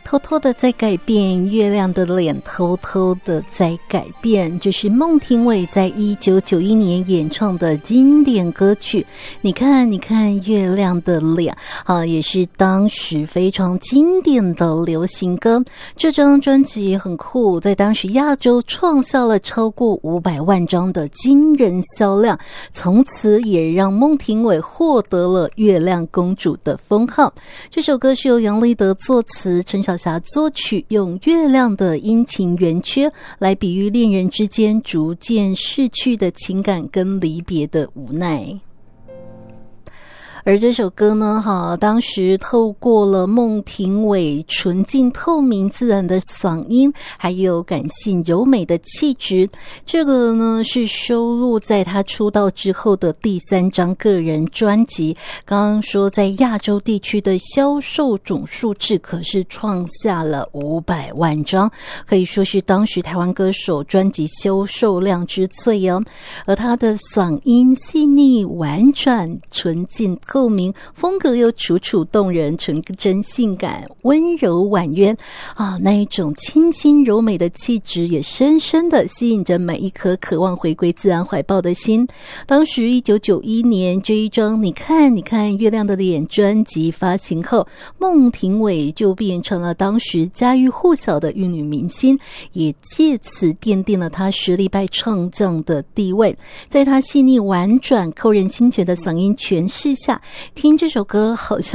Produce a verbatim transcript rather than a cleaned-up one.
偷偷的在改变，月亮的脸偷偷的在改变，这是孟庭苇在一九九一年演唱的经典歌曲。你看你看月亮的脸啊，也是当时非常经典的流行歌。这张专辑很酷，在当时亚洲创下了超过五百万张的惊人销量，从此也让孟庭苇获得了月亮公主的封号。这首歌是由杨立德作词，陈小霞作曲，用月亮的阴晴圆缺来比喻恋人之间逐渐逝去的情感跟离别的无奈。而这首歌呢，哈，当时透过了孟庭苇纯净透明自然的嗓音，还有感性柔美的气质，这个呢是收录在他出道之后的第三张个人专辑。刚刚说在亚洲地区的销售总数字可是创下了五百万张，可以说是当时台湾歌手专辑销售量之最哦。而他的嗓音细腻婉转纯净透明，风格又楚楚动人，纯真性感，温柔婉约啊，那一种清新柔美的气质也深深的吸引着每一颗渴望回归自然怀抱的心。当时一九九一年这一张你看你看月亮的脸专辑发行后，孟庭苇就变成了当时家喻户晓的玉女明星，也借此奠定了她实力派唱将的地位。在她细腻婉转扣人心弦的嗓音诠释下，听这首歌好像